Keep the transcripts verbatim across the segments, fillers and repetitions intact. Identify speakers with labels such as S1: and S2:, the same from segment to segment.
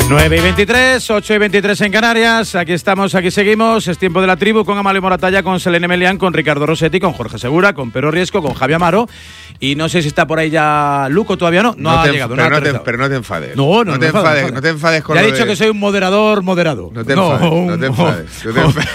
S1: nueve y veintitrés, ocho y veintitrés en Canarias. Aquí estamos, aquí seguimos. Es tiempo de la tribu con Amalio Moratalla, con Selene Melián, con Ricardo Rossetti, con Jorge Segura, con Pedro Riesco, con Javi Amaro. Y no sé si está por ahí ya Luco, todavía no. No, no ha llegado.
S2: Pero
S1: no,
S2: no te, pero no te enfades.
S1: No, no,
S2: no te
S1: no
S2: enfades.
S1: enfades.
S2: No te enfades con
S1: Ya
S2: lo
S1: he dicho
S2: de...
S1: que soy un moderador moderado.
S2: No te enfades.
S1: No,
S2: no te enfades. No te enfades.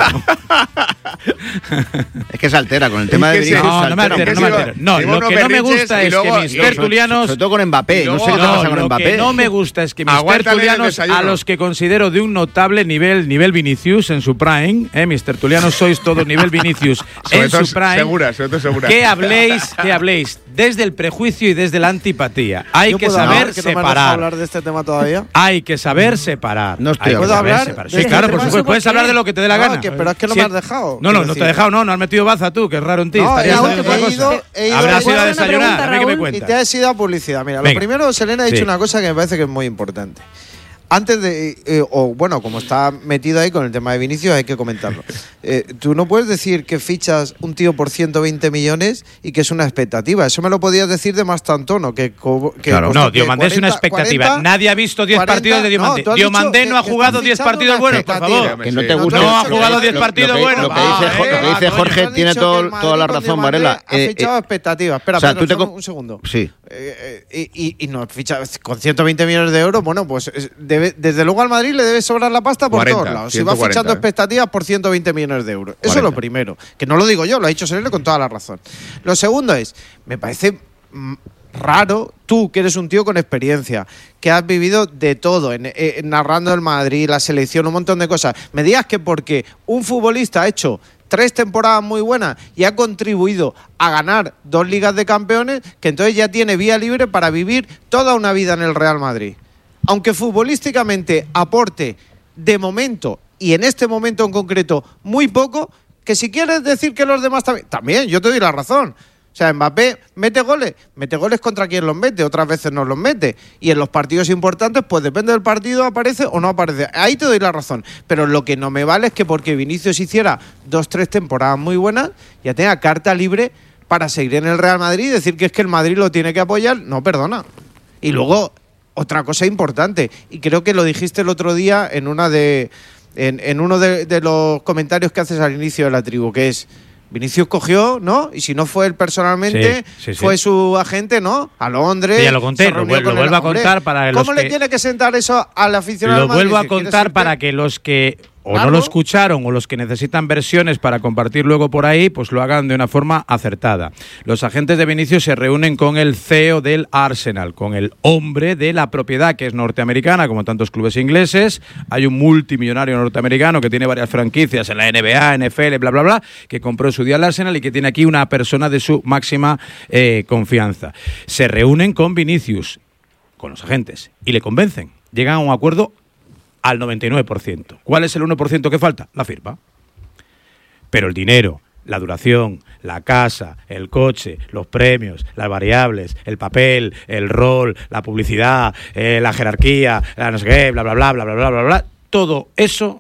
S3: Es que se altera con el tema de Vinicius.
S1: No, no me altero, no me altero. No, lo que no me gusta es que mis tertulianos...
S3: Sobre todo con Mbappé, no sé qué te
S1: No,
S3: pasa con
S1: lo
S3: Mbappé.
S1: que no me gusta es que mis
S2: Aguántale
S1: tertulianos, a los que considero de un notable nivel, nivel Vinicius en su prime, eh, mis tertulianos sois todos nivel Vinicius en su prime,
S2: segura, sobre todo segura.
S1: que habléis, que habléis desde el prejuicio y desde la antipatía. Hay
S4: ¿Yo
S1: que
S4: puedo
S1: saber
S4: hablar, que no me has dejado
S1: separar.
S4: hablar de este tema todavía?
S1: Hay que saber separar.
S3: No estoy
S1: Hay que
S4: ¿Puedo
S1: saber
S4: hablar
S1: separar.
S4: de
S1: Sí,
S4: este
S1: claro, por
S4: tema?
S1: supuesto. Puedes hablar de lo que te dé la
S4: No,
S1: gana.
S4: que- pero es que no
S1: Si-
S4: me has dejado.
S1: No, no,
S4: quiero
S1: no te he
S4: decir.
S1: dejado, no, no has metido baza tú, que es raro en ti.
S4: No,
S1: Estarías
S4: he,
S1: haciendo otra
S4: he
S1: cosa.
S4: ido, he ido-
S1: Habrás ido a
S5: Una
S1: desayunar,
S5: pregunta,
S1: a ver qué me
S5: Raúl.
S4: y
S1: cuentas.
S4: te has ido a publicidad. Mira,
S1: Venga.
S4: lo primero, Selena ha dicho
S1: Sí.
S4: una cosa que me parece que es muy importante. Antes de, eh, o bueno, como está metido ahí con el tema de Vinicius, hay que comentarlo. Eh, tú no puedes decir que fichas un tío por ciento veinte millones y que es una expectativa. Eso me lo podías decir de más tono. Que, co- que
S3: Claro.
S4: costó
S1: No,
S4: que
S1: Diomandé es una
S4: cuarenta,
S1: expectativa.
S4: cuarenta,
S1: Nadie ha visto diez
S4: cuarenta,
S1: partidos de Diomandé.
S4: no, tú has
S1: Diomandé
S4: dicho
S1: no ha
S4: que
S1: jugado
S4: estás
S1: diez
S4: fichando
S1: partidos
S4: una
S1: buenos, por
S4: expectativa.
S1: favor.
S3: Que no te
S2: No,
S3: gusta.
S1: no ha
S3: lo que-
S1: jugado diez
S3: lo-
S1: partidos
S3: lo que-
S1: buenos.
S3: Lo que dice,
S1: Va,
S3: Jo- lo que
S1: eh,
S3: dice
S1: va,
S3: Jorge
S1: coño.
S4: Has
S3: tiene
S4: dicho
S3: todo-
S4: que el Madrid
S3: toda la
S4: con
S3: razón,
S4: Diomandé
S3: Varela.
S4: Ha
S3: Eh,
S4: fichado
S3: eh,
S4: expectativas. Espera,
S3: o sea,
S4: Pedro,
S3: tú te
S4: solo
S3: co-
S4: un segundo.
S3: Sí.
S4: Eh, eh, y, y, y no ficha con ciento veinte millones de euros, bueno, pues es- debe- desde luego al Madrid le debe sobrar la pasta por
S2: cuarenta,
S4: todos lados. Si va
S2: ciento cuarenta,
S4: fichando
S2: ¿eh?
S4: expectativas por ciento veinte millones de euros. Eso es lo
S2: cuarenta.
S4: primero. Que no lo digo yo, lo ha dicho Selene con toda la razón. Lo segundo es, me parece mm, raro, tú que eres un tío con experiencia, que has vivido de todo, en, eh, narrando el Madrid, la selección, un montón de cosas, me digas que porque un futbolista ha hecho tres temporadas muy buenas y ha contribuido a ganar dos ligas de campeones, que entonces ya tiene vía libre para vivir toda una vida en el Real Madrid. Aunque futbolísticamente aporte de momento, y en este momento en concreto, muy poco, que si quieres decir que los demás también, también, yo te doy la razón. O sea, Mbappé mete goles, mete goles contra quien los mete, otras veces no los mete. Y en los partidos importantes, pues depende del partido, aparece o no aparece. Ahí te doy la razón. Pero lo que no me vale es que porque Vinicius hiciera dos, tres temporadas muy buenas, ya tenga carta libre para seguir en el Real Madrid y decir que es que el Madrid lo tiene que apoyar. No, perdona. Y luego, otra cosa importante, y creo que lo dijiste el otro día en una de en, en uno de, de los comentarios que haces al inicio de la tribu, que es Vinicius cogió, ¿no? Y si no fue él personalmente,
S1: Sí, sí, sí.
S4: fue su agente, ¿no? A Londres.
S1: Sí, ya lo conté,
S4: se
S1: lo
S4: reunió
S1: vuel-
S4: con
S1: lo vuelvo
S4: el-
S1: a contar
S4: Hombre,
S1: para los
S4: ¿Cómo le
S1: que-
S4: tiene que sentar eso al aficionado
S1: Lo
S4: del Madrid?
S1: vuelvo a
S4: Si quieres
S1: contar
S4: usted-
S1: para que los que o
S4: Claro.
S1: no lo escucharon o los que necesitan versiones para compartir luego por ahí, pues lo hagan de una forma acertada. Los agentes de Vinicius se reúnen con el C E O del Arsenal, con el hombre de la propiedad que es norteamericana, como tantos clubes ingleses. Hay un multimillonario norteamericano que tiene varias franquicias en la N B A, N F L, bla, bla, bla, que compró en su día el Arsenal y que tiene aquí una persona de su máxima eh, confianza. Se reúnen con Vinicius, con los agentes, y le convencen. Llegan a un acuerdo al noventa y nueve por ciento. ¿Cuál es el uno por ciento que falta? La firma. Pero el dinero, la duración, la casa, el coche, los premios, las variables, el papel, el rol, la publicidad, eh, la jerarquía, la no sé qué, bla, bla, bla, bla, bla, bla, bla, bla, todo eso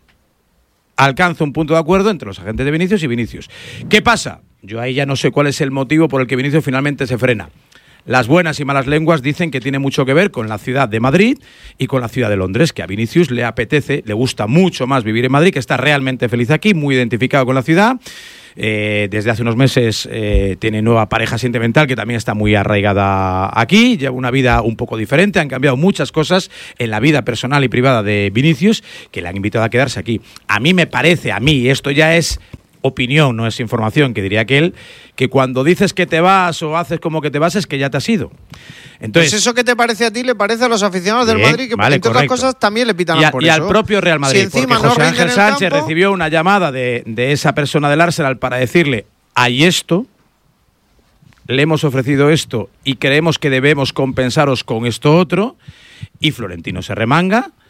S1: alcanza un punto de acuerdo entre los agentes de Vinicius y Vinicius. ¿Qué pasa? Yo ahí ya no sé cuál es el motivo por el que Vinicius finalmente se frena. Las buenas y malas lenguas dicen que tiene mucho que ver con la ciudad de Madrid y con la ciudad de Londres, que a Vinicius le apetece, le gusta mucho más vivir en Madrid, que está realmente feliz aquí, muy identificado con la ciudad. Eh, desde hace unos meses eh, tiene nueva pareja sentimental que también está muy arraigada aquí, lleva una vida un poco diferente, han cambiado muchas cosas en la vida personal y privada de Vinicius que le han invitado a quedarse aquí. A mí me parece, a mí, esto ya es opinión, no es información, que diría aquel, que cuando dices que te vas o haces como que te vas es que ya te has ido. Entonces,
S4: pues eso que te parece a ti le parece a los aficionados del
S1: Bien,
S4: Madrid, que
S1: vale,
S4: entre
S1: correcto.
S4: otras cosas también le pitan
S1: y, a-
S4: por
S1: y
S4: eso.
S1: al propio Real Madrid,
S4: Si encima
S1: porque
S4: no
S1: José
S4: rinde en
S1: Ángel
S4: el
S1: Sánchez
S4: campo,
S1: recibió una llamada de, de esa persona del Arsenal para decirle, hay esto, le hemos ofrecido esto y creemos que debemos compensaros con esto otro, y Florentino se remanga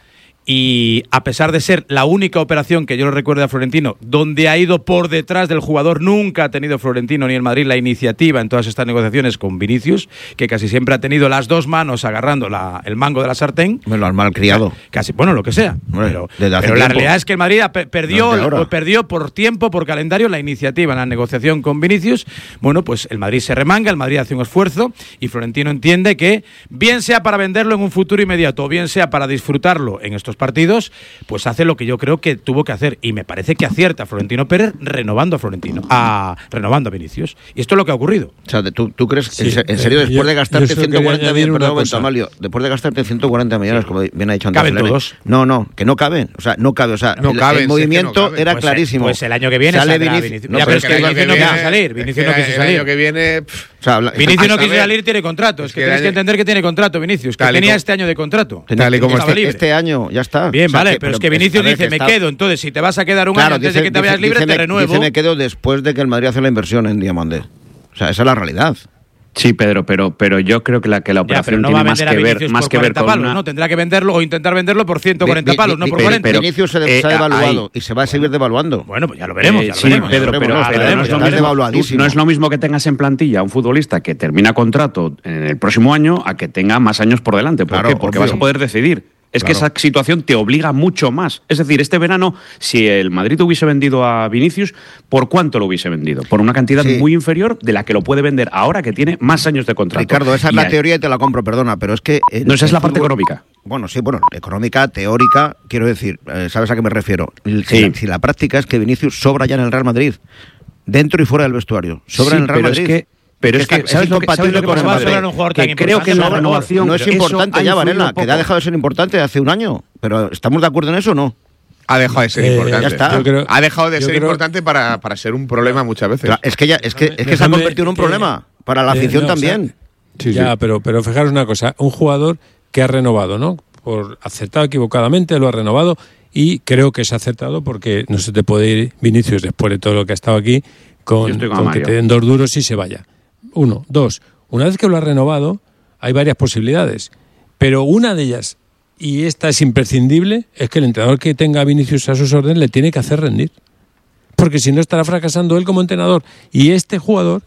S1: Y a pesar de ser la única operación que yo lo recuerdo a Florentino, donde ha ido por detrás del jugador, nunca ha tenido Florentino ni el Madrid la iniciativa en todas estas negociaciones con Vinicius, que casi siempre ha tenido las dos manos agarrando la, el mango de la sartén.
S3: Me lo han malcriado.
S1: Casi, bueno, lo que sea.
S3: Bueno,
S1: pero pero la realidad es que el Madrid pe- perdió,
S3: no
S1: perdió por tiempo, por calendario, la iniciativa en la negociación con Vinicius. Bueno, pues el Madrid se remanga, el Madrid hace un esfuerzo y Florentino entiende que, bien sea para venderlo en un futuro inmediato o bien sea para disfrutarlo en estos partidos, pues hace lo que yo creo que tuvo que hacer. Y me parece que acierta Florentino Pérez renovando a Florentino, a, renovando a Vinicius. Y esto es lo que ha ocurrido.
S3: O sea, ¿tú, tú crees,
S5: Sí,
S3: en serio,
S5: eh,
S3: después
S5: yo-
S3: de gastarte
S5: yo solo
S3: ciento cuarenta
S5: quería añadir
S3: millones,
S5: una
S3: perdón,
S5: cosa.
S3: Amalio, después de gastarte ciento cuarenta millones, como bien ha dicho antes,
S1: Caben
S3: Elena,
S1: todos.
S3: No, no, que no caben. O sea, no cabe. O sea,
S2: No
S3: el,
S2: caben,
S3: el
S2: si
S3: movimiento
S2: es que no caben.
S3: era
S1: Pues,
S3: clarísimo.
S1: Pues el año que viene
S3: sale
S1: saldrá
S3: Vinicius.
S1: Vinicius.
S3: No,
S1: Ya,
S3: pero
S1: pero
S3: es
S1: es
S3: que
S1: que
S3: el año
S1: Vinicius no quiso salir.
S2: es
S1: Vinicius
S2: que
S1: no quiso
S2: el
S1: salir.
S2: año que viene... pff,
S3: O sea, habla-
S1: Vinicius no
S2: a
S1: quiso
S2: ver,
S1: salir, tiene contrato. Es
S2: es
S1: que
S2: que
S1: tienes
S2: el
S1: que
S2: año-
S1: entender que tiene contrato, Vinicius, que
S2: Tal y
S1: tenía
S2: como-
S1: este año de contrato.
S3: Tenía-
S2: Tal y como
S1: Estaba
S3: este,
S1: libre.
S3: este año ya está.
S1: Bien,
S3: O sea,
S1: vale,
S3: que-
S1: pero es que Vinicius
S3: a ver,
S1: dice,
S3: que
S1: me
S3: está-
S1: quedo, entonces si te vas a quedar un año
S3: Claro,
S1: antes
S3: dice-
S1: de que te vayas
S3: dice-
S1: libre,
S3: dice
S1: te
S3: me-
S1: renuevo.
S3: dice me quedo después de que el Madrid hace la inversión en Diamandé. O sea, esa es la realidad.
S6: Sí, Pedro, pero, pero yo creo que la, que la
S1: Ya, pero
S6: operación
S1: no va a
S6: tiene más
S1: vender a
S6: que ver,
S1: Vinicius
S6: más
S1: por
S6: que ver
S1: cuarenta
S6: con
S1: palos,
S6: una...
S1: ¿no? Tendrá que venderlo o intentar venderlo por ciento cuarenta
S3: Vi-
S1: palos,
S3: vi-
S1: no por
S3: vi-
S1: cuarenta.
S6: pero-
S3: Vinicius se,
S6: eh,
S3: se ha devaluado
S6: ahí-
S3: y se va a seguir devaluando.
S1: Bueno, pues ya lo veremos,
S6: Eh,
S1: ya lo
S6: sí,
S1: veremos.
S6: Pedro,
S1: ya lo
S6: pero,
S1: veremos,
S6: pero
S1: ya lo
S6: no,
S1: veremos,
S6: es
S1: ya
S6: lo
S1: lo
S3: estás
S6: mismo,
S3: devaluadísimo.
S6: no es lo mismo que tengas en plantilla a un futbolista que termina contrato en el próximo año a que tenga más años por delante. ¿Por
S3: Claro,
S6: qué? Porque
S3: obvio.
S6: vas a poder decidir. Es que
S3: Claro.
S6: esa situación te obliga mucho más. Es decir, este verano, si el Madrid hubiese vendido a Vinicius, ¿por cuánto lo hubiese vendido? Por una cantidad
S3: Sí.
S6: muy inferior de la que lo puede vender ahora que tiene más años de contrato.
S3: Ricardo, esa es
S6: Y
S3: la
S6: ahí-
S3: teoría y te la compro, perdona, pero es que... en-
S6: No, esa es
S3: en
S6: la parte
S3: fútbol-
S6: económica.
S3: Bueno, sí, bueno, económica, teórica, quiero decir, eh, ¿sabes a qué me refiero? El- Si,
S6: Sí.
S3: la, si la práctica es que Vinicius sobra ya en el Real Madrid, dentro y fuera del vestuario, sobra
S6: Sí,
S3: en el Real
S6: pero
S3: Madrid.
S6: es que, pero es,
S3: que
S6: que, ¿sabes lo que, ¿sabes lo que
S3: con
S6: pasa,
S3: el
S1: va a
S3: Madrid.
S1: sobrar un jugador tan
S6: Que creo que
S1: importante?
S6: la
S1: No,
S6: renovación
S3: No es
S6: eso
S3: importante
S6: ha
S3: ya,
S6: influido
S3: Varela, que
S6: poco.
S3: ha dejado de ser importante hace un año, pero ¿estamos de acuerdo en eso o no?
S2: Ha dejado de ser
S5: Eh,
S2: importante.
S3: ya está.
S5: Yo creo-
S2: ha dejado de
S5: yo
S2: ser
S5: creo-
S2: importante para, para ser un problema muchas veces.
S3: Claro, es que ya, es que, es que se ha
S5: Déjame
S3: convertido en un
S5: que-
S3: problema para la
S5: Eh,
S3: afición
S5: no, o sea,
S3: también.
S2: Sí,
S5: ya,
S2: sí.
S5: pero, pero fijaros una cosa, un jugador que ha renovado, ¿no? Por acertado equivocadamente, lo ha renovado y creo que es acertado porque no se te puede ir Vinicius después de todo lo que ha estado aquí
S6: Yo
S5: con,
S6: estoy con
S5: con que
S6: Mario.
S5: te den dos duros y se vaya. Uno, dos. Una vez que lo ha renovado, hay varias posibilidades, pero una de ellas, y esta es imprescindible, es que el entrenador que tenga a Vinicius a sus órdenes le tiene que hacer rendir. Porque si no estará fracasando él como entrenador. Y este jugador,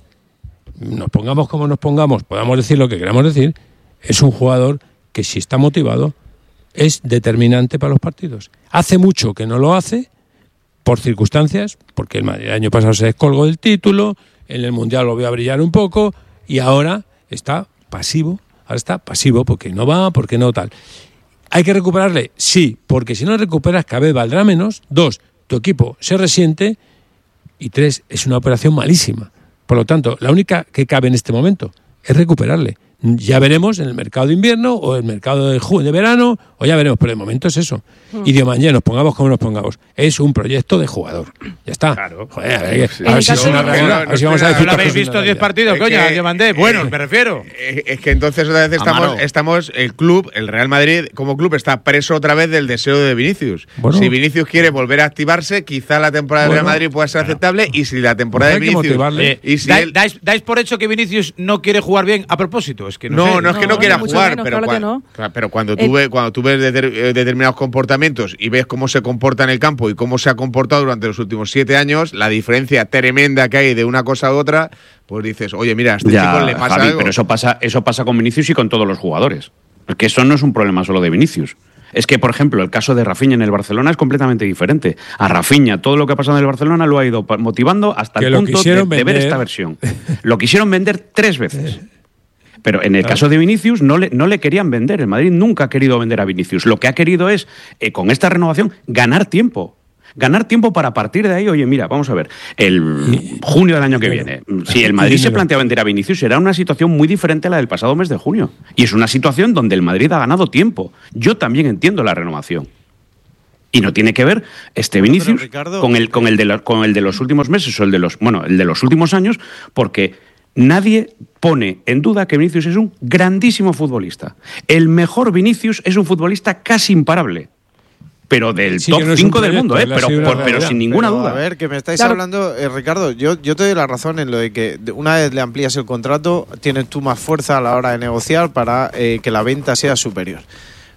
S5: nos pongamos como nos pongamos, podamos decir lo que queramos decir, es un jugador que si está motivado es determinante para los partidos. Hace mucho que no lo hace por circunstancias, porque el Madrid el año pasado se descolgó del título, en el Mundial lo voy a brillar un poco y ahora está pasivo, ahora está pasivo porque no va, porque no tal. ¿Hay que recuperarle? Sí, porque si no recuperas cada vez valdrá menos. Dos, tu equipo se resiente. Y tres, es una operación malísima. Por lo tanto, la única que cabe en este momento es recuperarle. Ya veremos en el mercado de invierno o el mercado de, ju- de verano, o ya veremos, pero de momento es eso. Y de mañana nos pongamos como nos pongamos. Es un proyecto de jugador. Ya está.
S1: Claro.
S5: Joder, a ver, a
S2: Sí.
S5: ver si es una
S2: No, no,
S5: realidad.
S2: no,
S5: A ver si
S2: no
S5: vamos a
S2: estoy
S5: decir
S1: ¿No
S5: que
S1: habéis
S5: es una
S1: visto diez
S5: realidad.
S1: partidos,
S2: Es
S1: coño?
S2: que-
S1: Yo mandé. Bueno, me refiero.
S2: Eh, Es que entonces otra vez estamos,
S3: Amaro.
S2: estamos, el club, el Real Madrid como club está preso otra vez del deseo de Vinicius.
S5: Bueno.
S2: Si Vinicius quiere volver a activarse, quizá la temporada del
S5: Bueno,
S2: Real Madrid pueda ser aceptable y si la temporada
S5: Hay
S2: de
S5: que
S2: Vinicius
S5: motivarle.
S1: Eh,
S2: y si
S1: ¿dais,
S2: él-
S1: dais- dais por hecho que Vinicius no quiere jugar bien a propósito? Es que no,
S2: no,
S1: sé.
S2: no es que no
S7: No,
S2: quiera
S7: ni mucho
S2: jugar,
S7: menos,
S2: pero,
S7: claro que
S2: cua-
S7: no.
S2: claro, pero cuando
S7: Eh,
S2: tú ves, cuando tú ves deter- eh, determinados comportamientos y ves cómo se comporta en el campo y cómo se ha comportado durante los últimos siete años, la diferencia tremenda que hay de una cosa a otra, pues dices, oye, mira, a este
S6: Ya,
S2: chico le pasa
S6: Javi,
S2: algo.
S6: pero eso pasa, eso pasa con Vinicius y con todos los jugadores. Es que eso no es un problema solo de Vinicius. Es que, por ejemplo, el caso de Rafinha en el Barcelona es completamente diferente. A Rafinha, todo lo que ha pasado en el Barcelona lo ha ido pa- motivando hasta
S5: Que
S6: el
S5: lo
S6: punto de,
S5: quisieron
S6: de ver
S5: vender.
S6: esta versión. Lo quisieron vender tres veces. Pero en el caso de Vinicius no le, no le querían vender. El Madrid nunca ha querido vender a Vinicius. Lo que ha querido es, eh, con esta renovación, ganar tiempo. Ganar tiempo para a partir de ahí, oye, mira, vamos a ver, el junio del año que viene, si el Madrid se plantea vender a Vinicius, será una situación muy diferente a la del pasado mes de junio. Y es una situación donde el Madrid ha ganado tiempo. Yo también entiendo la renovación. Y no tiene que ver este
S4: Bueno, pero,
S6: Vinicius
S4: Ricardo,
S6: con el, con, el de los, con el de los últimos meses o el de los, bueno, el de los últimos años, porque nadie pone en duda que Vinicius es un grandísimo futbolista. El mejor Vinicius es un futbolista casi imparable. Pero del
S5: Sí,
S6: top
S5: que no es un
S6: cinco del
S5: proyecto,
S6: mundo, ¿eh?
S5: él ha
S6: pero,
S5: sido una
S6: por- pero
S5: realidad.
S6: sin ninguna
S4: Pero,
S6: duda.
S4: A ver, que me estáis
S7: Claro.
S4: hablando, eh, Ricardo, yo, yo te doy la razón en lo de que de- una vez le amplías el contrato, tienes tú más fuerza a la hora de negociar para eh, que la venta sea superior.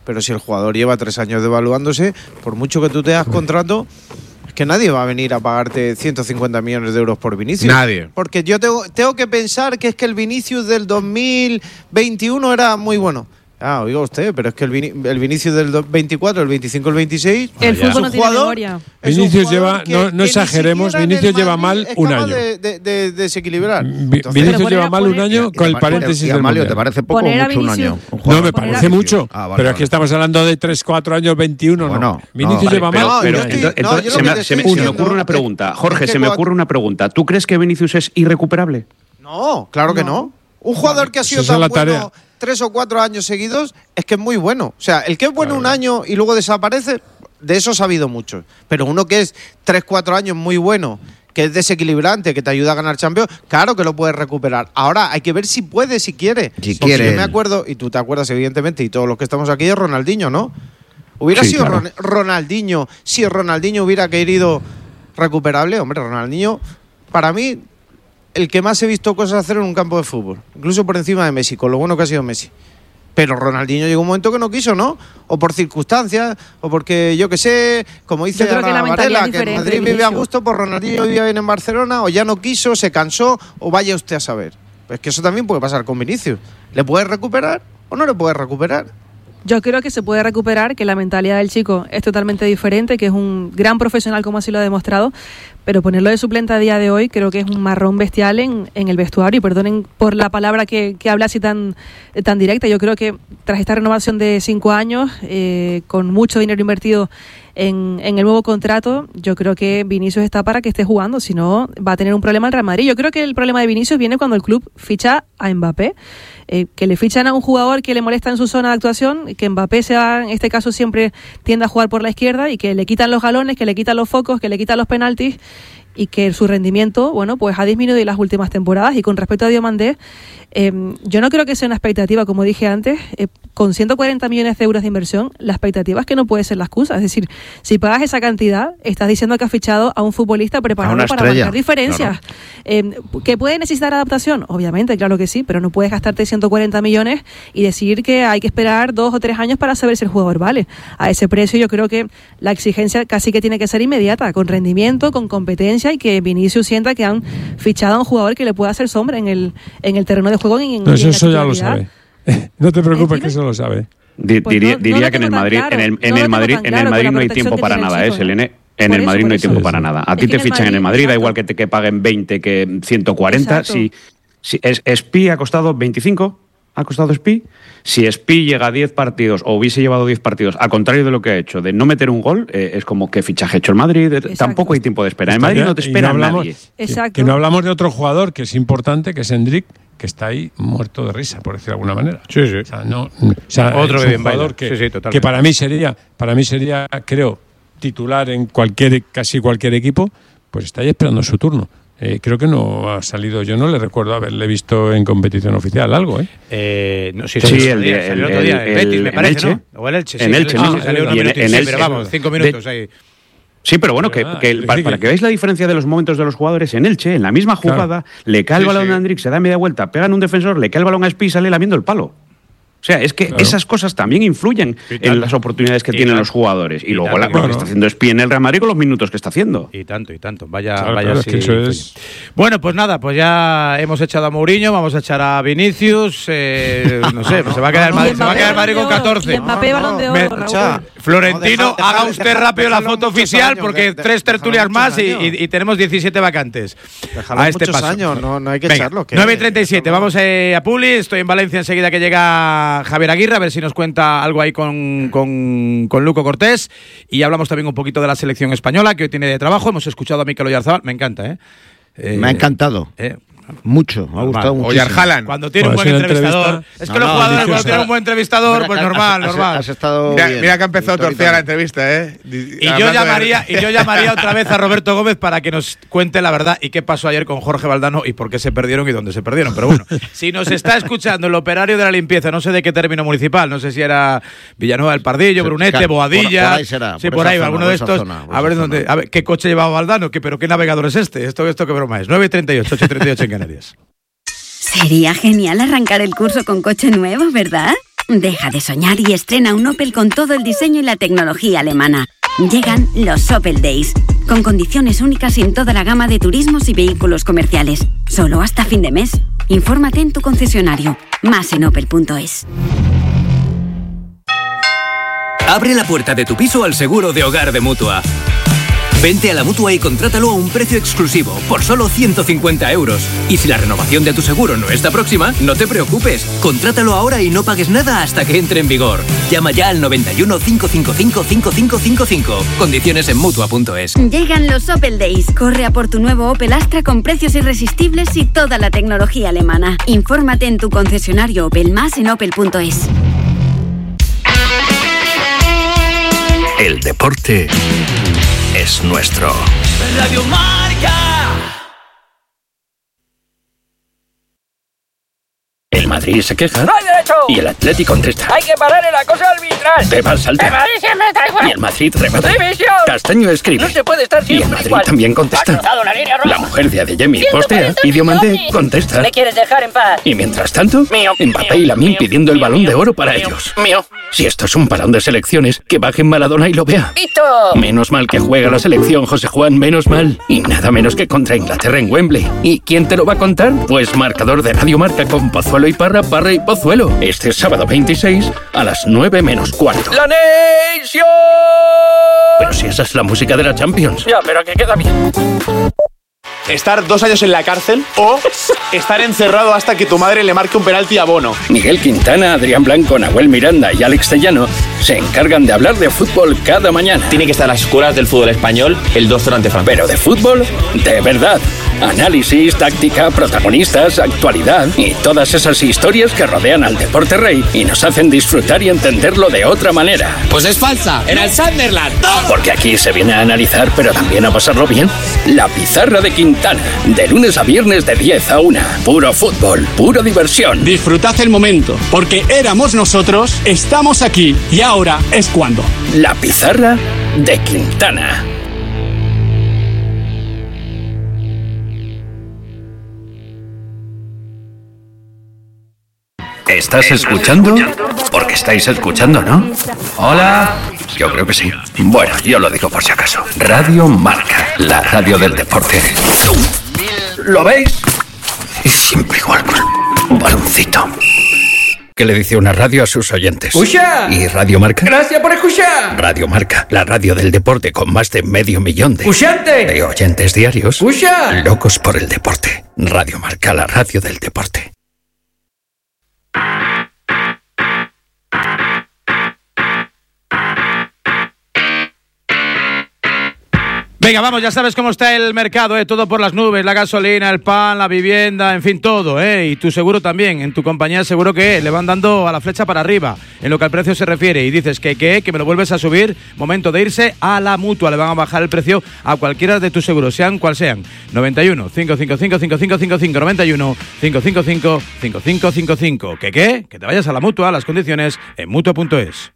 S4: pero si el jugador lleva tres años devaluándose, por mucho que tú te hagas contrato, es que nadie va a venir a pagarte ciento cincuenta millones de euros por Vinicius.
S2: Nadie.
S4: Porque yo tengo, tengo que pensar que es que el Vinicius del dos mil veintiuno era muy bueno. Ah, oiga usted, pero es que el, Vini, el Vinicius del veinticuatro, el veinticinco, el veintiséis...
S7: El
S4: es
S7: fútbol
S4: un
S7: no tiene
S4: jugador,
S7: memoria.
S4: es un
S5: Vinicius
S4: jugador
S5: lleva,
S4: que-
S5: no, no
S4: que ni
S5: exageremos,
S4: siquiera en
S5: Vinicius
S4: el
S5: lleva
S4: Madrid
S5: mal
S4: es
S5: un
S4: capaz
S5: año.
S4: De, de, de desequilibrar.
S5: Vi-
S4: Entonces,
S5: Vinicius
S7: poner
S5: lleva
S7: a
S5: mal un
S7: poner-
S5: año con el
S3: Y a-
S5: paréntesis
S3: y a
S5: del
S3: Mario,
S5: Mundial.
S3: ¿te parece poco o
S7: Poner a
S3: mucho un
S7: Vinicius-
S3: año? Un
S5: No,
S3: jugador
S5: me
S3: como
S5: parece
S3: Vinicius.
S5: mucho,
S3: Ah, vale,
S5: pero
S3: vale.
S5: aquí estamos hablando de tres, cuatro años, veintiuno,
S3: Bueno,
S5: no.
S3: no,
S5: Vinicius
S3: vale,
S5: lleva
S2: pero-
S5: mal
S4: pero-
S5: un
S4: yo
S5: año.
S4: estoy-
S6: Entonces,
S4: no, yo lo
S6: se
S4: que
S6: me,
S4: te
S6: se me-
S4: estoy
S6: se me
S4: diciendo
S6: ocurre una
S4: es-
S6: pregunta.
S4: es
S6: Jorge,
S4: que
S6: se me
S4: cuando-
S6: ocurre una pregunta. ¿Tú crees que Vinicius es irrecuperable?
S4: No, claro que no. Un jugador que ha sido
S5: esa es
S4: tan
S5: la
S4: bueno
S5: tarea.
S4: tres o cuatro años seguidos es que es muy bueno. O sea, el que es bueno
S5: Claro.
S4: un año y luego desaparece, de eso ha habido muchos. Pero uno que es tres, cuatro años muy bueno, que es desequilibrante, que te ayuda a ganar Champions, claro que lo puedes recuperar. Ahora hay que ver si puede, si quiere.
S3: Si
S4: Porque
S3: quiere.
S4: yo me acuerdo, y tú te acuerdas evidentemente, y todos los que estamos aquí, de Ronaldinho, ¿no? Hubiera
S6: Sí,
S4: sido
S6: claro.
S4: Ron- Ronaldinho, si Ronaldinho hubiera querido recuperable, hombre, Ronaldinho, para mí, el que más he visto cosas hacer en un campo de fútbol, incluso por encima de Messi, con lo bueno que ha sido Messi. Pero Ronaldinho llegó un momento que no quiso, ¿no? O por circunstancias, o porque yo que sé, como dice
S7: Yo creo que
S4: Ana
S7: la mentalidad
S4: Varela,
S7: es
S4: que en
S7: diferente
S4: Madrid
S7: de
S4: vive a
S7: Vinicius.
S4: gusto, pues Ronaldinho vivía bien en Barcelona, o ya no quiso, se cansó, o vaya usted a saber. Pues que eso también puede pasar con Vinicius. ¿Le puedes recuperar o no le puedes recuperar?
S7: Yo creo que se puede recuperar, que la mentalidad del chico es totalmente diferente, que es un gran profesional como así lo ha demostrado, pero ponerlo de suplente a día de hoy creo que es un marrón bestial en, en el vestuario, y perdonen por la palabra que, que habla así tan, tan directa. Yo creo que tras esta renovación de cinco años, eh, con mucho dinero invertido en, en el nuevo contrato, yo creo que Vinicius está para que esté jugando, si no va a tener un problema el Real Madrid. Yo creo que el problema de Vinicius viene cuando el club ficha a Mbappé, eh, que le fichan a un jugador que le molesta en su zona de actuación, que Mbappé sea, en este caso siempre tiende a jugar por la izquierda, y que le quitan los galones, que le quitan los focos, que le quitan los penaltis, y que su rendimiento, bueno, pues ha disminuido en las últimas temporadas. Y con respecto a Diomandé, eh, yo no creo que sea una expectativa, como dije antes, eh, con ciento cuarenta millones de euros de inversión, la expectativa es que no puede ser la excusa. Es decir, si pagas esa cantidad, estás diciendo que has fichado a un futbolista preparado
S3: A una
S7: para
S3: estrella,
S7: marcar diferencias. Eh, ¿Que puede necesitar adaptación? Obviamente, claro que sí, pero no puedes gastarte ciento cuarenta millones y decir que hay que esperar dos o tres años para saber si el jugador vale. A ese precio yo creo que la exigencia casi que tiene que ser inmediata, con rendimiento, con competencia, y que Vinicius sienta que han fichado a un jugador que le pueda hacer sombra en el, en el terreno de juego y en,
S5: No,
S7: y
S5: eso,
S7: en la
S5: eso ya lo
S7: titularidad.
S5: sabe. No te preocupes,
S7: ¿Eh,
S5: que eso lo sabe.
S6: Di-
S7: Pues
S6: diría
S7: no- no
S6: diría
S7: lo
S6: que en
S7: tengo
S6: el
S7: tan
S6: Madrid,
S7: claro,
S6: en el, en
S7: no lo
S6: el
S7: tengo
S6: Madrid,
S7: tan
S6: en
S7: claro
S6: el
S7: con
S6: Madrid
S7: la
S6: no hay
S7: protección
S6: tiempo
S7: que
S6: para
S7: tiene el
S6: nada, ¿eh,
S7: chico.
S6: Selene? En
S7: Por
S6: el
S7: eso,
S6: Madrid
S7: por
S6: no hay
S7: eso.
S6: tiempo
S7: Sí,
S6: para
S7: sí.
S6: nada. A
S7: Es
S6: ti
S7: que
S6: te
S7: en el
S6: fichan en el
S7: Madrid,
S6: Madrid, da
S7: exacto.
S6: igual que te que paguen veinte que ciento cuarenta.
S7: Exacto.
S6: Si, si es, Spi ha costado veinticinco, ha costado Spi. Si Spi llega a diez partidos o hubiese llevado diez partidos, al contrario de lo que ha hecho, de no meter un gol, eh, es como que fichaje hecho el Madrid. eh,
S7: Exacto.
S6: Tampoco hay tiempo de espera. En Madrid no te
S5: Y
S6: espera
S5: hablamos-
S6: nadie.
S5: que-
S7: Exacto.
S5: Que no hablamos de otro jugador que es importante, que es Hendrik, que está ahí muerto de risa, por decirlo de alguna manera.
S1: Sí, sí.
S5: O sea, no, o sea,
S1: Otro
S5: es
S1: que
S5: un
S1: bien baila.
S5: jugador que,
S1: Sí, sí, totalmente.
S5: que para mí sería, para mí sería, creo, titular en cualquier, casi cualquier equipo, pues está ahí esperando su turno. Eh, creo que no ha salido, yo no le recuerdo haberle visto en competición oficial algo, ¿eh?
S1: Eh, no, sí,
S6: Sí,
S1: salió
S6: el
S1: otro día,
S6: día-
S1: salió
S6: el-
S1: otro día,
S6: el-
S1: el Betis, me
S6: en
S1: parece,
S6: Elche.
S1: ¿no? O el Elche, sí,
S6: En Elche,
S1: sí,
S6: ¿no?
S1: sí, salió unos
S6: Y en-
S1: minutos,
S6: en
S1: sí,
S6: Elche.
S1: pero vamos, cinco
S6: De-
S1: minutos ahí.
S6: Sí, pero bueno, que,
S5: Ah,
S6: que el-
S5: sí,
S6: para,
S5: que-
S6: para que veáis la diferencia de los momentos de los jugadores, en Elche, en la misma jugada, le cae el
S2: Sí,
S6: balón
S2: sí.
S6: a Hendrik, se da media vuelta, pegan un defensor, le cae el balón a Spi y sale lamiendo el palo. O sea, es que
S5: Claro.
S6: esas cosas también influyen
S1: Y tanto.
S6: en las oportunidades que
S1: Y
S6: tienen
S1: tanto.
S6: los jugadores. Y,
S1: Y
S6: luego
S1: tanto,
S6: la, lo
S5: claro.
S6: que está haciendo Spi en el Real Madrid con los minutos que está haciendo.
S1: Y tanto, y tanto. Vaya,
S5: Claro,
S1: vaya
S5: claro, es
S1: sí,
S5: que eso
S1: influye.
S5: es-
S1: Bueno, pues nada, pues ya hemos echado a Mourinho, vamos a echar a Vinicius. eh, no sé, pues se va a quedar el
S4: no,
S1: Madrid,
S7: Y
S1: se va a
S7: Mbappé
S1: quedar el Madrid con
S7: balón de oro,
S1: catorce.
S7: y Mbappé balón de oro,
S1: Me-
S7: Raúl.
S4: Escucha,
S1: Florentino,
S4: No, deja-
S1: haga
S4: deja-
S1: usted
S4: deja-
S1: rápido la
S4: déjalo
S1: foto
S4: muchos
S1: oficial
S4: años,
S1: porque
S4: de- de-
S1: tres
S4: déjalo
S1: tertulias
S4: muchos
S1: más y,
S4: años.
S1: y- y tenemos diecisiete vacantes.
S4: Déjalo
S1: a este
S4: muchos
S1: paso.
S4: años, no, no hay que
S1: Venga,
S4: echarlo. que-
S1: nueve y treinta y siete, vamos eh, a Publi. Estoy en Valencia enseguida que llega Javier Aguirre, a ver si nos cuenta algo ahí con, con, con Luco Cortés. Y hablamos también un poquito de la selección española, que hoy tiene de trabajo. Hemos escuchado a Mikel Oyarzabal, me encanta, ¿eh? Eh,
S3: Me ha encantado.
S1: eh,
S3: Mucho, me ha gustado mucho.
S2: Oyarjalan.
S1: Cuando tiene un
S5: Pues
S1: buen
S5: en la
S1: entrevistador.
S5: entrevista-
S1: Es
S3: No,
S1: que los
S3: no,
S1: jugadores
S3: dice-
S1: cuando tienen un buen entrevistador, pues normal,
S3: Has-
S1: normal.
S3: Has estado
S2: Mira,
S3: bien.
S2: mira que ha empezado
S3: Victoria
S2: torcida la
S3: también.
S2: entrevista, ¿eh?
S1: Y yo, llamaría, y yo llamaría otra vez a Roberto Gómez para que nos cuente la verdad y qué pasó ayer con Jorge Valdano y por qué se perdieron y dónde se perdieron. Pero bueno, si nos está escuchando el operario de la limpieza, no sé de qué término municipal, no sé si era Villanueva del Pardillo,
S3: Sí,
S1: Brunete,
S3: claro,
S1: Boadilla.
S3: por- por ahí será,
S1: sí,
S3: por
S1: por
S3: esa
S1: ahí,
S3: zona,
S1: alguno
S3: por
S1: de
S3: esa
S1: estos.
S3: zona, por
S1: a ver
S3: esa
S1: dónde,
S3: zona.
S1: a ver qué coche llevaba Valdano, ¿Qué, pero qué navegador es este. Esto, esto qué broma es. nueve y treinta y ocho, ocho y treinta y ocho en Canarias.
S8: Sería genial arrancar el curso con coche nuevo, ¿verdad? Deja de soñar y estrena un Opel con todo el diseño y la tecnología alemana. Llegan los Opel Days, con condiciones únicas en toda la gama de turismos y vehículos comerciales. Solo hasta fin de mes. Infórmate en tu concesionario. Más en opel punto es.
S9: Abre la puerta de tu piso al seguro de hogar de Mutua. Vente a la Mutua y contrátalo a un precio exclusivo, por solo ciento cincuenta euros. Y si la renovación de tu seguro no está próxima, no te preocupes. Contrátalo ahora y no pagues nada hasta que entre en vigor. Llama ya al noventa y uno, cinco cinco cinco, cinco cinco cinco cinco. Condiciones en Mutua punto es.
S8: Llegan los Opel Days. Corre a por tu nuevo Opel Astra con precios irresistibles y toda la tecnología alemana. Infórmate en tu concesionario Opel, más en opel punto es.
S10: El deporte es nuestro.
S11: Radio Marca.
S10: El Madrid se queja.
S11: ¡No hay derecho!
S10: Y el Atlético contesta.
S11: ¡Hay que parar el acoso arbitral!
S10: Te va salta.
S11: ¡El Madrid siempre está igual!
S10: Y el Madrid remata.
S11: ¡División!
S10: Castaño escribe.
S11: No se puede estar
S10: Y
S11: siempre
S10: el Madrid
S11: igual.
S10: también contesta.
S11: ¡Ha cruzado la línea roja!
S10: La mujer de Adeyemi
S11: ciento
S10: postea.
S11: cuarenta
S10: Y Diomandé
S11: millones.
S10: contesta.
S11: ¿Me quieres dejar en paz?
S10: Y mientras tanto,
S11: Mío,
S10: Mbappé
S11: mío,
S10: y Lamine
S11: mío,
S10: pidiendo el
S11: mío,
S10: balón de
S11: mío,
S10: oro para
S11: mío,
S10: ellos.
S11: Mío.
S10: Si esto es un parón de selecciones, que bajen Maradona y lo vea.
S11: ¡Visto!
S10: Menos mal que juega la selección, José Juan, menos mal. Y nada menos que contra Inglaterra en Wembley. ¿Y quién te lo va a contar? Pues marcador de Radio Marca con Pozuelo y Parra, Parra y Pozuelo. Este sábado veintiséis a las nueve menos cuarto.
S11: ¡La Nation!
S10: Pero si esa es la música de la Champions.
S11: Ya, pero que queda bien.
S12: Estar dos años en la cárcel o estar encerrado hasta que tu madre le marque un penalti a Bono.
S10: Miguel Quintana, Adrián Blanco, Nahuel Miranda y Alex Tellano se encargan de hablar de fútbol cada mañana.
S13: Tiene que estar a las escuelas del fútbol español el dos cero ante Francia.
S10: Pero de fútbol, de verdad. Análisis, táctica, protagonistas, actualidad y todas esas historias que rodean al deporte rey y nos hacen disfrutar y entenderlo de otra manera.
S14: Pues es falsa, era el Sunderland.
S10: Porque aquí se viene a analizar, pero también a pasarlo bien. La Pizarra de Quintana, de lunes a viernes de diez a una. Puro fútbol, puro diversión.
S14: Disfrutad el momento, porque éramos nosotros, estamos aquí y ahora es cuando.
S10: La Pizarra de Quintana. ¿Estás escuchando? Porque estáis escuchando, ¿no? Hola. Yo creo que sí. Bueno, yo lo digo por si acaso. Radio Marca, la radio del deporte. ¿Lo veis? Y siempre igual, un baloncito. ¿Qué le dice una radio a sus oyentes?
S11: ¡Escucha!
S10: ¿Y Radio Marca?
S11: ¡Gracias por escuchar!
S10: Radio Marca, la radio del deporte con más de medio millón de...
S11: ¡Escuchante!
S10: De oyentes diarios.
S11: ¡Escucha!
S10: Locos por el deporte. Radio Marca, la radio del deporte.
S1: Venga, vamos, ya sabes cómo está el mercado, ¿eh? Todo por las nubes, la gasolina, el pan, la vivienda, en fin, todo, ¿eh? Y tu seguro también, en tu compañía seguro que le van dando a la flecha para arriba, en lo que al precio se refiere, y dices que, que, que me lo vuelves a subir, momento de irse a la Mutua, le van a bajar el precio a cualquiera de tus seguros, sean cual sean. noventa y uno, cinco cinco cinco, cinco cinco cinco cinco, noventa y uno, cinco cinco cinco, cinco cinco cinco cinco. ¿Qué qué? Que te vayas a la Mutua, las condiciones en mutua punto es.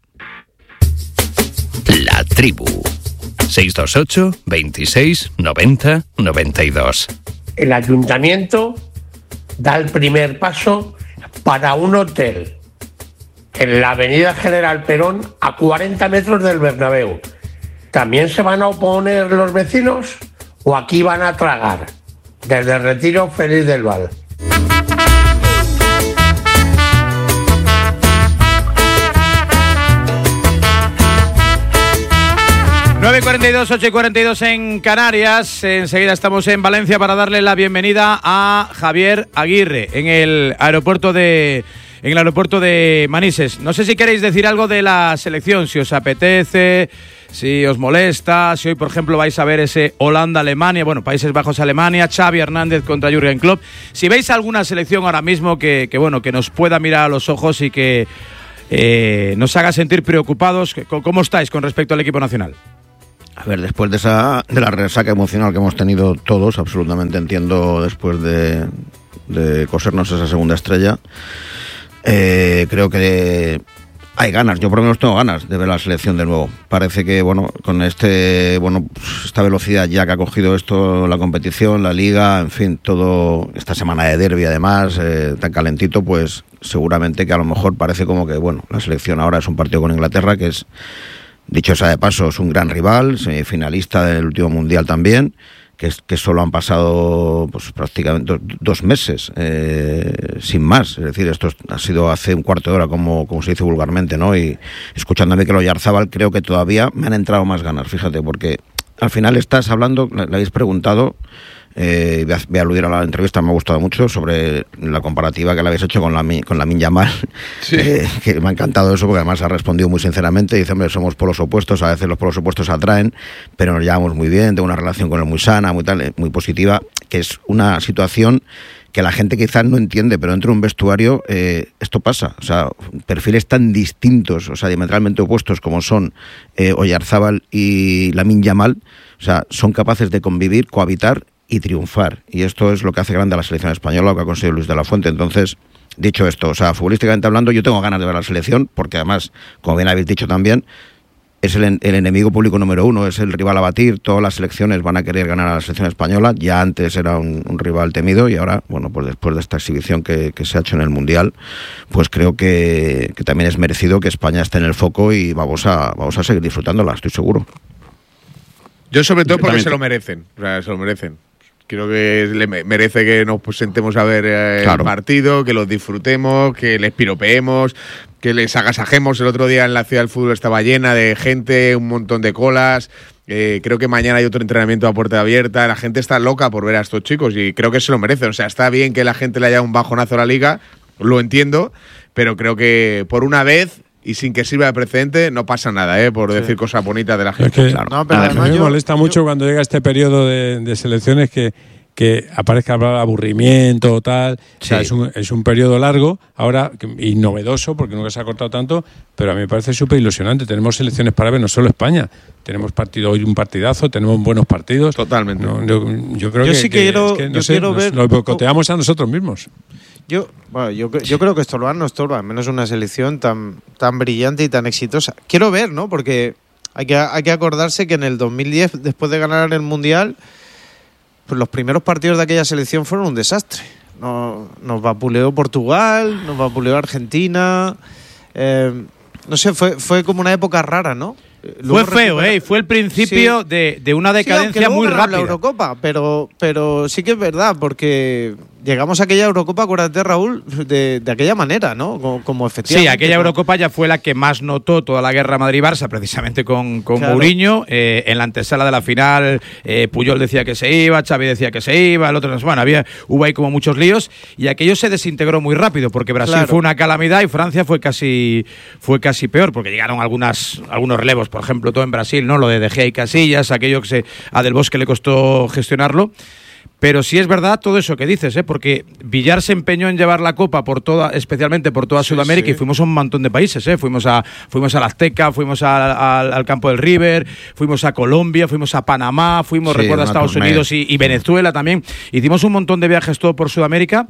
S10: La tribu. seis dos ocho, veintiséis, noventa, noventa y dos.
S15: El ayuntamiento da el primer paso para un hotel en la avenida General Perón a cuarenta metros del Bernabéu. ¿También se van a oponer los vecinos o aquí van a tragar? Desde Retiro, Feliz del Val.
S1: nueve y cuarenta y dos, ocho y cuarenta y dos en Canarias. Enseguida estamos en Valencia para darle la bienvenida a Javier Aguirre en el aeropuerto de en el aeropuerto de Manises. No sé si queréis decir algo de la selección, si os apetece, si os molesta, si hoy, por ejemplo, vais a ver ese Holanda-Alemania, bueno, Países Bajos-Alemania, Xavi Hernández contra Jürgen Klopp. Si veis alguna selección ahora mismo que, que bueno, que nos pueda mirar a los ojos y que eh, nos haga sentir preocupados, ¿cómo estáis con respecto al equipo nacional?
S3: A ver, después de esa de la resaca emocional que hemos tenido todos, absolutamente entiendo, después de, de cosernos esa segunda estrella, eh, creo que Hay ganas, yo por lo menos tengo ganas de ver la selección de nuevo. Parece que, bueno, con este, bueno, esta velocidad ya que ha cogido esto, la competición, la liga, en fin, todo, esta semana de derbi además, eh, tan calentito, pues seguramente que a lo mejor parece como que, bueno, la selección ahora es un partido con Inglaterra, que es, dicho sea de paso, es un gran rival, semifinalista del último mundial también, que, es, que solo han pasado pues prácticamente dos, dos meses, eh, sin más. Es decir, esto ha sido hace un cuarto de hora, como, como se dice vulgarmente, ¿no? Y escuchando a Mikel Oyarzabal, creo que todavía me han entrado más ganas, fíjate, porque al final estás hablando, le, le habéis preguntado, eh, voy, a, voy a aludir a la entrevista, me ha gustado mucho, sobre la comparativa que le habéis hecho con la con Lamine Yamal, sí. eh, que me ha encantado eso, porque además ha respondido muy sinceramente, dice, hombre, somos polos opuestos, a veces los polos opuestos atraen, pero nos llevamos muy bien, tengo una relación con él muy sana, muy tal, muy positiva, que es una situación que la gente quizás no entiende, pero dentro de un vestuario eh, esto pasa, o sea, perfiles tan distintos, o sea, diametralmente opuestos como son eh, Oyarzabal y Lamine Yamal, o sea, son capaces de convivir, cohabitar y triunfar, y esto es lo que hace grande a la selección española, lo que ha conseguido Luis de la Fuente. Entonces, dicho esto, o sea, futbolísticamente hablando, yo tengo ganas de ver la selección, porque además, como bien habéis dicho también, es el, el enemigo público número uno, es el rival a batir, todas las selecciones van a querer ganar a la selección española, ya antes era un, un rival temido, y ahora, bueno, pues después de esta exhibición que, que se ha hecho en el Mundial, pues creo que, que también es merecido que España esté en el foco, y vamos a, vamos a seguir disfrutándola, estoy seguro.
S2: Yo sobre todo porque se lo merecen, o sea, se lo merecen. Creo que le merece que nos pues, sentemos a ver eh, claro. el partido, que los disfrutemos, que les piropeemos, que les agasajemos. El otro día en la Ciudad del Fútbol estaba llena de gente, un montón de colas. Eh, creo que mañana hay otro entrenamiento a puerta abierta. La gente está loca por ver a estos chicos y creo que se lo merecen. O sea, está bien que la gente le haya un bajonazo a la liga, lo entiendo, pero creo que por una vez y sin que sirva de precedente no pasa nada, ¿eh? Por sí. decir cosas bonitas de la gente.
S5: Es que,
S2: claro.
S5: no, pero además me yo, molesta mucho yo, cuando llega este periodo de, de selecciones que, que aparezca el aburrimiento o tal. Sí. O sea, es un, es un periodo largo ahora y novedoso porque nunca se ha cortado tanto, pero a mí me parece súper ilusionante. Tenemos selecciones para ver, no solo España. Tenemos partido hoy un partidazo, tenemos buenos partidos.
S2: Totalmente.
S5: No, yo, yo creo
S4: yo
S5: que,
S4: sí
S5: que,
S4: quiero,
S5: es que no
S4: yo
S5: sé,
S4: quiero
S5: nos,
S4: ver
S5: nos boicoteamos a nosotros mismos.
S4: Yo, bueno, yo, yo creo que estorbar no estorba, al menos una selección tan, tan brillante y tan exitosa. Quiero ver, ¿no? Porque hay que, hay que acordarse que en el dos mil diez, después de ganar el Mundial, pues los primeros partidos de aquella selección fueron un desastre. Nos, nos vapuleó Portugal, nos vapuleó Argentina. Eh, no sé, fue, fue como una época rara, ¿no?
S1: Luego fue feo, ¿eh? Fue el principio sí. de, de una decadencia sí, muy rápida.
S4: La Eurocopa, pero, pero sí que es verdad, porque llegamos a aquella Eurocopa, acuérdate, Raúl, de, de aquella manera, ¿no? Como, como efectivamente.
S1: Sí, aquella como... Eurocopa ya fue la que más notó toda la guerra Madrid-Barça, precisamente con, con claro. Mourinho. Eh, en la antesala de la final, eh, Puyol decía que se iba, Xavi decía que se iba, el otro no. Bueno, había, hubo ahí como muchos líos y aquello se desintegró muy rápido, porque Brasil claro. fue una calamidad y Francia fue casi, fue casi peor, porque llegaron algunas, algunos relevos. Por ejemplo, todo en Brasil, ¿no? Lo de De Gea y Casillas, aquello que se, a Del Bosque le costó gestionarlo. Pero sí es verdad todo eso que dices, ¿eh? Porque Villar se empeñó en llevar la Copa por toda, especialmente por toda sí, Sudamérica, sí. y fuimos a un montón de países, ¿eh? Fuimos a, fuimos a la Azteca, fuimos a, a, al campo del River, fuimos a Colombia, fuimos a Panamá, fuimos, sí, recuerdo, a Estados torneo. Unidos y, y Venezuela también. Hicimos un montón de viajes todo por Sudamérica.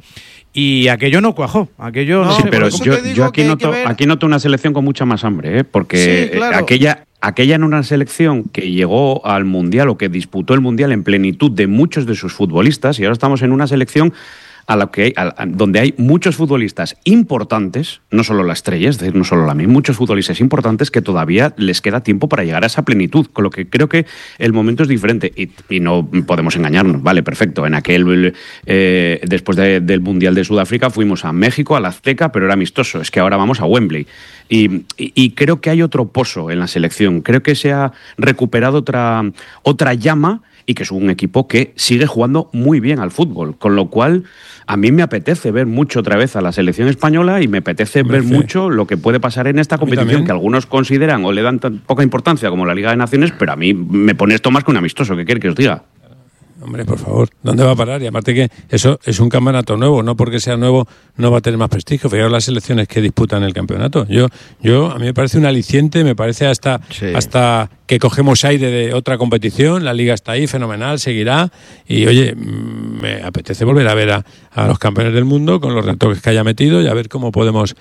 S1: Y aquello no cuajó, aquello no,
S6: sí, pero yo, yo aquí noto, aquí noto una selección con mucha más hambre, ¿eh? Porque sí, claro. aquella, aquella en una selección que llegó al Mundial o que disputó el Mundial en plenitud de muchos de sus futbolistas, y ahora estamos en una selección a la que hay, a, a, donde hay muchos futbolistas importantes, no solo la estrella, es decir, no solo la misma, muchos futbolistas importantes que todavía les queda tiempo para llegar a esa plenitud, con lo que creo que el momento es diferente y, y no podemos engañarnos, vale, perfecto, en aquel, eh, después de, del Mundial de Sudáfrica fuimos a México, a la Azteca, pero era amistoso, es que ahora vamos a Wembley y, y, y creo que hay otro pozo en la selección, creo que se ha recuperado otra, otra llama y que es un equipo que sigue jugando muy bien al fútbol, con lo cual a mí me apetece ver mucho otra vez a la selección española y me apetece me ver fe. mucho lo que puede pasar en esta competición que algunos consideran o le dan tan poca importancia como la Liga de Naciones, pero a mí me pone esto más que un amistoso, ¿qué quiere que os diga?
S5: Hombre, por favor, ¿dónde va a parar? Y aparte que eso es un campeonato nuevo, no porque sea nuevo no va a tener más prestigio. Fijaos las selecciones que disputan el campeonato. Yo, yo a mí me parece un aliciente, me parece hasta, sí. hasta que cogemos aire de otra competición. La Liga está ahí, fenomenal, seguirá. Y oye, me apetece volver a ver a, a los campeones del mundo con los retoques que haya metido y a ver cómo podemos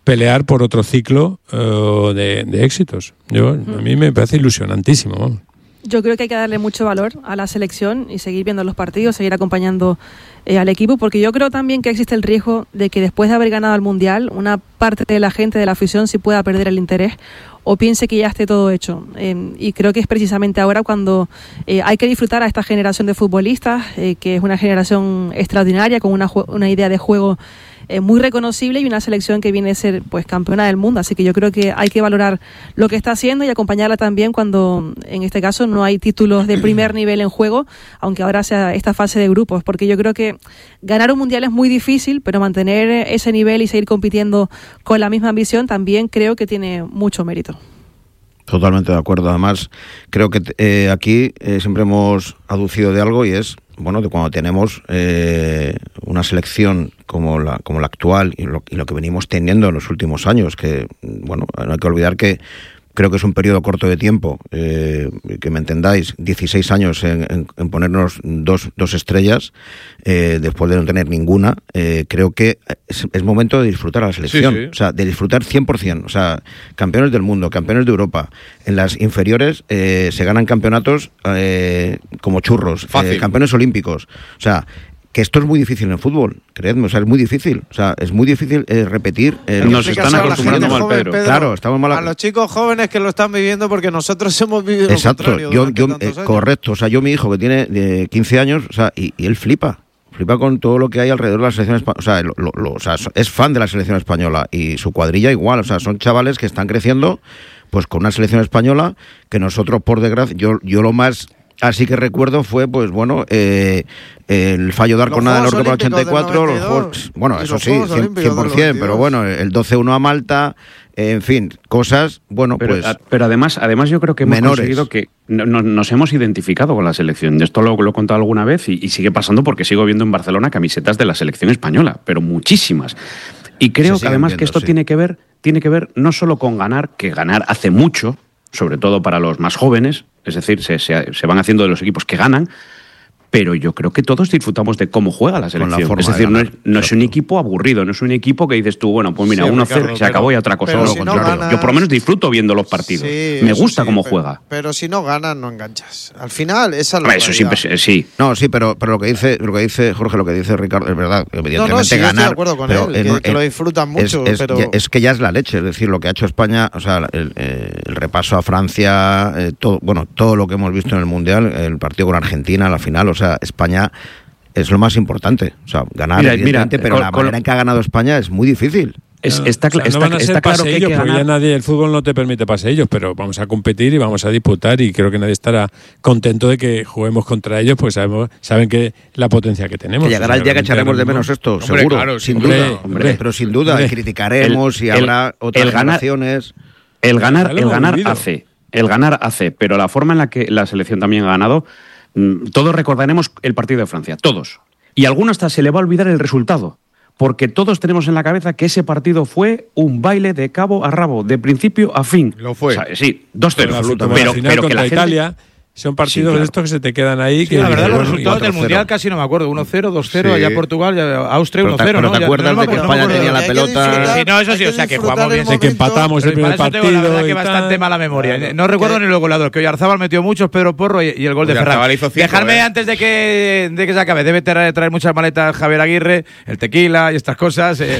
S5: pelear por otro ciclo uh, de, de éxitos. Yo, a mí me parece ilusionantísimo. Vamos.
S7: Yo creo que hay que darle mucho valor a la selección y seguir viendo los partidos, seguir acompañando eh, al equipo, porque yo creo también que existe el riesgo de que después de haber ganado el Mundial, una parte de la gente, de la afición, sí pueda perder el interés o piense que ya esté todo hecho. Eh, y creo que es precisamente ahora cuando eh, hay que disfrutar a esta generación de futbolistas, eh, que es una generación extraordinaria, con una, una idea de juego eh, muy reconocible y una selección que viene a ser pues campeona del mundo. Así que yo creo que hay que valorar lo que está haciendo y acompañarla también cuando, en este caso, no hay títulos de primer nivel en juego, aunque ahora sea esta fase de grupos, porque yo creo que ganar un mundial es muy difícil, pero mantener ese nivel y seguir compitiendo con la misma ambición también creo que tiene mucho mérito.
S3: Totalmente de acuerdo. Además, creo que eh, aquí eh, siempre hemos aducido de algo y es, bueno, de cuando tenemos eh, una selección como la como la actual y lo, y lo que venimos teniendo en los últimos años, que, bueno, no hay que olvidar que creo que es un periodo corto de tiempo, eh, que me entendáis, dieciséis años en, en, en ponernos dos, dos estrellas, eh, después de no tener ninguna. Eh, creo que es, es momento de disfrutar a la selección, sí, sí. O sea, de disfrutar cien por ciento. O sea, campeones del mundo, campeones de Europa. En las inferiores eh, se ganan campeonatos eh, como churros, eh, campeones olímpicos. O sea, que esto es muy difícil en el fútbol, creedme, o sea, es muy difícil, o sea, es muy difícil eh, repetir. Eh,
S6: Nos están acostumbrando mal,
S4: joven,
S6: Pedro.
S4: Pedro.
S3: Claro, estamos mal.
S4: A los chicos jóvenes que lo están viviendo porque nosotros hemos vivido
S3: Exacto,
S4: lo contrario
S3: yo, yo eh,
S4: años.
S3: correcto, o sea, yo mi hijo que tiene eh, quince años, o sea, y, y él flipa. Flipa con todo lo que hay alrededor de la selección española. O sea, lo, lo, lo, o sea, es fan de la selección española y su cuadrilla igual. O sea, son chavales que están creciendo pues con una selección española que nosotros, por desgracia, yo, yo lo más así que recuerdo fue, pues bueno, eh, el fallo de Arconada en el Eurocopa ochenta y cuatro, los Juegos, bueno, eso sí, cien por ciento, pero bueno, el doce uno a Malta, eh, en fin, cosas, bueno,
S6: pero,
S3: pues...
S6: A, pero además, además yo creo que hemos
S3: menores.
S6: conseguido que no, no, nos hemos identificado con la selección. Esto lo, lo he contado alguna vez y, y sigue pasando porque sigo viendo en Barcelona camisetas de la selección española, pero muchísimas. Y creo que además viendo, que esto sí. tiene que ver, tiene que ver no solo con ganar, que ganar hace mucho, sobre todo para los más jóvenes, es decir, se, se, se van haciendo de los equipos que ganan, pero yo creo que todos disfrutamos de cómo juega la selección. La es decir, de ganar, no, es, no es un equipo aburrido, no es un equipo que dices tú, bueno, pues mira, uno cero, sí, se acabó y otra cosa. Todo lo si contrario. No ganas, yo por lo menos disfruto viendo los partidos. Sí, me gusta sí, cómo
S4: pero,
S6: juega.
S4: Pero si no ganas, no enganchas. Al final, esa es la
S6: Eso siempre sí.
S3: No, sí, pero, pero lo que dice lo que dice Jorge, lo que dice Ricardo, es verdad. Evidentemente
S4: no, no, sí,
S3: ganar.
S4: Estoy de acuerdo con
S3: pero
S4: él,
S3: en,
S4: que, que lo disfrutan mucho.
S3: Es, es,
S4: pero...
S3: ya, es que ya es la leche, es decir, lo que ha hecho España, o sea, el, el repaso a Francia, eh, todo, bueno, todo lo que hemos visto en el Mundial, el partido con Argentina, la final, o sea, España es lo más importante, o sea, ganar mira, evidentemente, mira, pero con, la manera con... en que ha ganado España es muy difícil.
S6: Es, está,
S5: o sea,
S6: está,
S5: no van a
S6: está
S5: ser
S6: claro que hay que
S5: porque
S6: ganar.
S5: Ya nadie, el fútbol no te permite paseillos, pero vamos a competir y vamos a disputar y creo que nadie estará contento de que juguemos contra ellos, pues sabemos, saben que la potencia que tenemos.
S3: Que llegará el día que echaremos de menos esto, hombre, seguro, claro, sin hombre, duda, hombre, pero sin duda hombre, criticaremos el, y habrá el, otras el ganar, generaciones.
S6: El ganar, el ganar hace, el ganar hace, pero la forma en la que la selección también ha ganado, todos recordaremos el partido de Francia, todos. Y a alguno hasta se le va a olvidar el resultado, porque todos tenemos en la cabeza que ese partido fue un baile de cabo a rabo, de principio a fin.
S2: Lo fue.
S6: O sea, sí, dos cero.
S5: Pero, pero, pero que la gente... Italia son partidos sí, claro. de estos que se te quedan ahí.
S1: Sí,
S5: que
S1: la verdad, los
S5: bueno,
S1: resultados del Mundial casi no me acuerdo. uno cero, dos cero, sí. allá Portugal, ya Austria uno cero,
S3: pero
S1: ¿no?
S3: ¿Te acuerdas
S1: no
S3: de que España
S1: no
S3: tenía la pelota?
S1: Sí, no, eso sí, o sea, que jugamos bien.
S5: De que empatamos el primer partido.
S1: Tengo, la verdad, que bastante mala memoria. Claro. No recuerdo ni el goleador, que Oyarzábal metió muchos, Pedro Porro y, y el gol de Ferran. Dejarme eh. antes de que, de que se acabe. Debe traer, traer muchas maletas Javier Aguirre, el tequila y estas cosas. El,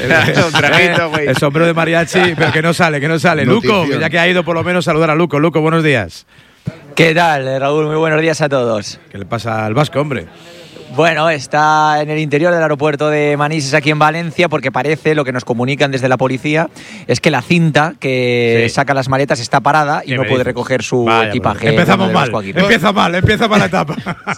S1: el, el sombrero de mariachi, pero que no sale, que no sale. Luco, ya que ha ido por lo menos saludar a Luco. Luco, buenos días.
S16: ¿Qué tal, Raúl? Muy buenos días a todos.
S1: ¿Qué le pasa al Vasco, hombre?
S16: Bueno, está en el interior del aeropuerto de Manises, aquí en Valencia, porque parece, lo que nos comunican desde la policía, es que la cinta que sí. saca las maletas está parada y no puede recoger su Vaya, equipaje.
S1: Empezamos mal, empieza mal, empieza mal la etapa.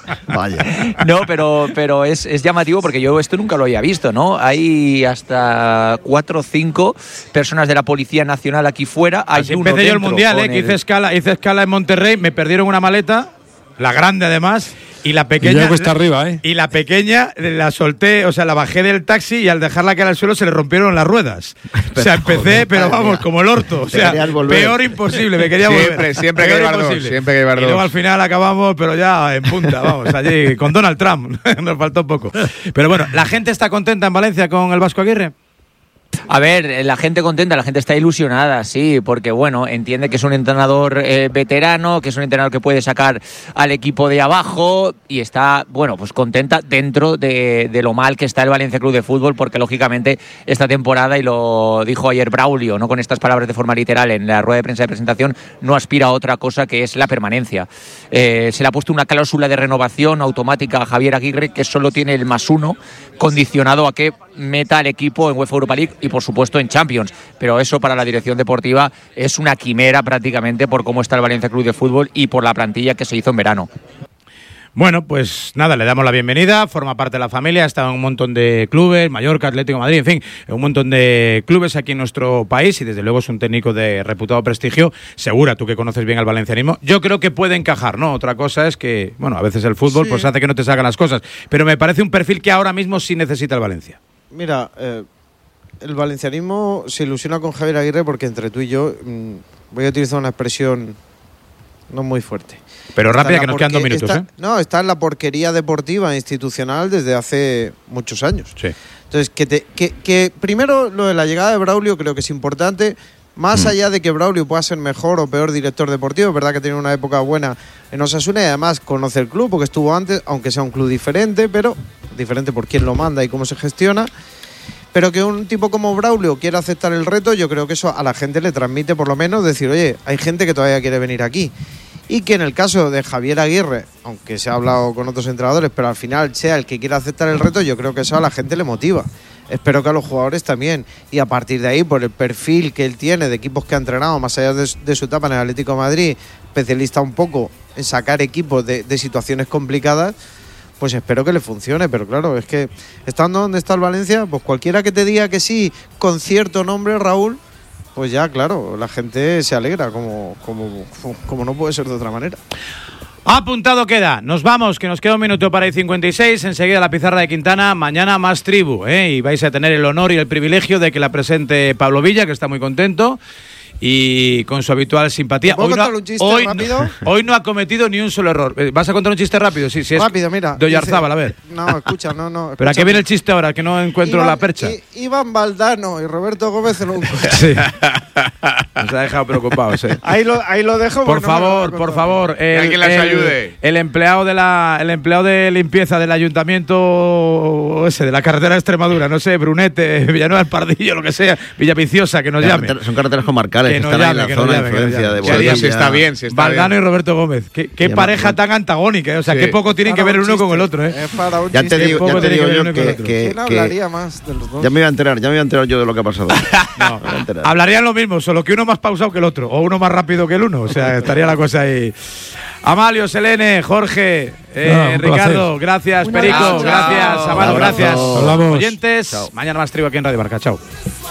S3: Vaya.
S16: No, pero, pero es, es llamativo porque yo esto nunca lo había visto, ¿no? Hay hasta cuatro o cinco personas de la Policía Nacional aquí fuera. Hay
S1: Así empecé yo el Mundial, eh, que hice escala, hice escala en Monterrey, me perdieron una maleta, la grande además, y la pequeña
S5: y, arriba, ¿eh?
S1: y la pequeña la solté, o sea, la bajé del taxi y al dejarla caer al suelo se le rompieron las ruedas. O sea, empecé, pero vamos, como el orto. O sea, peor imposible, me quería
S2: siempre,
S1: volver.
S2: Siempre que llevar dos, siempre que llevar dos.
S1: Y luego al final acabamos, pero ya en punta, vamos, allí con Donald Trump. Nos faltó poco. Pero bueno, ¿la gente está contenta en Valencia con el Vasco Aguirre?
S16: A ver, la gente contenta, la gente está ilusionada, sí, porque bueno, entiende que es un entrenador eh, veterano, que es un entrenador que puede sacar al equipo de abajo y está, bueno, pues contenta dentro de, de lo mal que está el Valencia Club de Fútbol, porque lógicamente esta temporada, y lo dijo ayer Braulio, no con estas palabras de forma literal en la rueda de prensa de presentación, no aspira a otra cosa que es la permanencia. Eh, se le ha puesto una cláusula de renovación automática a Javier Aguirre que solo tiene el más uno, condicionado a que meta al equipo en UEFA Europa League y por supuesto en Champions, pero eso para la dirección deportiva es una quimera prácticamente por cómo está el Valencia Club de Fútbol y por la plantilla que se hizo en verano.
S1: Bueno, pues nada, le damos la bienvenida, forma parte de la familia, ha estado en un montón de clubes, Mallorca, Atlético de Madrid, en fin, en un montón de clubes aquí en nuestro país y desde luego es un técnico de reputado prestigio. Segura, tú que conoces bien al valencianismo, yo creo que puede encajar, ¿no? Otra cosa es que, bueno, a veces el fútbol sí. pues hace que no te salgan las cosas, pero me parece un perfil que ahora mismo sí necesita el Valencia.
S4: Mira, eh, el valencianismo se ilusiona con Javier Aguirre porque entre tú y yo, mmm, voy a utilizar una expresión no muy fuerte.
S1: Pero rápida, que nos quedan dos minutos,
S4: está,
S1: ¿eh?
S4: No, está en la porquería deportiva e institucional desde hace muchos años.
S1: Sí.
S4: Entonces, que, te, que, que primero lo de la llegada de Braulio creo que es importante, más mm. allá de que Braulio pueda ser mejor o peor director deportivo, es verdad que tiene una época buena en Osasuna y además conoce el club porque estuvo antes, aunque sea un club diferente, pero diferente por quién lo manda y cómo se gestiona. Pero que un tipo como Braulio quiera aceptar el reto, yo creo que eso a la gente le transmite por lo menos decir, oye, hay gente que todavía quiere venir aquí. Y que en el caso de Javier Aguirre, aunque se ha hablado con otros entrenadores, pero al final sea el que quiera aceptar el reto, yo creo que eso a la gente le motiva. Espero que a los jugadores también. Y a partir de ahí, por el perfil que él tiene de equipos que ha entrenado, más allá de, de su etapa en el Atlético de Madrid, especialista un poco en sacar equipos de, de situaciones complicadas, pues espero que le funcione. Pero claro, es que estando donde está el Valencia, pues cualquiera que te diga que sí, con cierto nombre, Raúl, pues ya, claro, la gente se alegra, como, como, como no puede ser de otra manera.
S1: Apuntado queda. Nos vamos, que nos queda un minuto para el cincuenta y seis. Enseguida la pizarra de Quintana. Mañana más tribu, ¿eh? Y vais a tener el honor y el privilegio de que la presente Pablo Villa, que está muy contento. Y con su habitual simpatía.
S4: ¿Puedo
S1: hoy
S4: contar
S1: no,
S4: un chiste
S1: hoy,
S4: rápido?
S1: Hoy no ha cometido ni un solo error. ¿Vas a contar un chiste rápido? Sí, sí. Es
S4: rápido, mira.
S1: De Oyarzábal, a ver.
S4: No, escucha, no, no.
S1: ¿Pero a qué viene el chiste ahora? Que no encuentro
S4: Iván,
S1: la percha.
S4: I, Iván Valdano y Roberto Gómez en un...
S1: Sí. Nos ha dejado preocupados, ¿eh?
S4: Ahí lo, ahí lo dejo.
S1: Por favor,
S4: no
S1: por favor. El,
S2: alguien las
S1: el,
S2: ayude.
S1: El empleado, de la, el empleado de limpieza del ayuntamiento ese, de la carretera de Extremadura, no sé, Brunete, Villanueva del Pardillo, lo que sea, Villaviciosa, que nos llame.
S3: Son carreteras comarcales que, que están ahí en la zona de influencia de
S2: Boadilla. Si está bien, si está
S1: Valdano
S2: bien.
S1: y Roberto Gómez. Qué, qué pareja más tan antagónica, ¿eh? O sea, sí. Qué poco tienen
S4: para
S1: que ver el uno
S4: chiste.
S1: con el otro, ¿eh?
S4: Es para un
S3: ya te digo, ya te digo yo que, que, que,
S4: ¿quién hablaría más de los dos?
S3: Ya me iba a enterar, ya me iba a enterar yo de lo que ha pasado.
S1: No, hablarían lo mismo, solo que uno más pausado que el otro, o uno más rápido que el uno. O sea, estaría la cosa ahí. Amalio, Selene, Jorge, eh, no, Ricardo, gracias, Perico, gracias, Amalo, gracias.
S5: Hablamos.
S1: Oyentes,
S3: Chao.
S1: Mañana más tribu aquí en Radio Marca. Chao.